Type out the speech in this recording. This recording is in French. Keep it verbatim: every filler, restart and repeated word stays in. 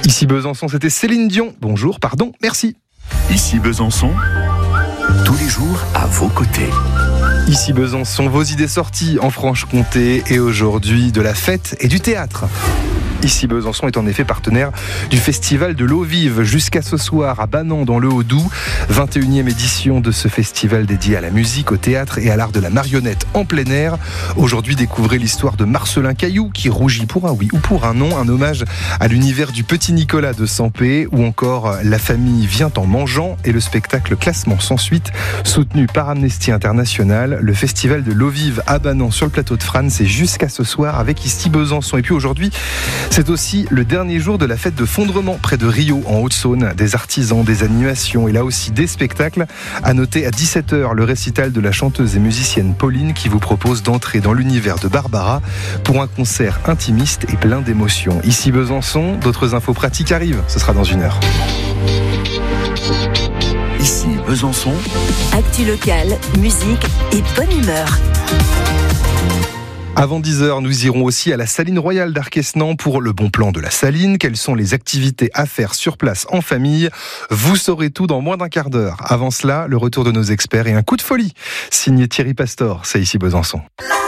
Ici Besançon, c'était Céline Dion. Bonjour, pardon, merci. Ici Besançon, tous les jours à vos côtés. Ici Besançon, vos idées sorties en Franche-Comté et aujourd'hui de la fête et du théâtre. Ici Besançon est en effet partenaire du festival de l'eau vive jusqu'à ce soir à Banan dans le Haut-Doubs. vingt et unième édition de ce festival dédié à la musique, au théâtre et à l'art de la marionnette en plein air. Aujourd'hui, découvrez l'histoire de Marcelin Caillou qui rougit pour un oui ou pour un non. Un hommage à l'univers du petit Nicolas de Sampé ou encore La famille vient en mangeant et le spectacle Classement sans suite soutenu par Amnesty International. Le festival de l'eau vive à Banan sur le plateau de Frasnes, c'est jusqu'à ce soir avec Ici Besançon. Et puis aujourd'hui, c'est aussi le dernier jour de la fête de Fondrement près de Rio en Haute-Saône. Des artisans, des animations et là aussi des spectacles. À noter à dix-sept heures le récital de la chanteuse et musicienne Pauline qui vous propose d'entrer dans l'univers de Barbara pour un concert intimiste et plein d'émotions. Ici Besançon, d'autres infos pratiques arrivent. Ce sera dans une heure. Ici Besançon, actu locale, musique et bonne humeur. Avant dix heures, nous irons aussi à la Saline Royale d'Arquesnan pour le bon plan de la Saline. Quelles sont les activités à faire sur place en famille? Vous saurez tout dans moins d'un quart d'heure. Avant cela, le retour de nos experts et un coup de folie. Signé Thierry Pastor, c'est Ici Besançon.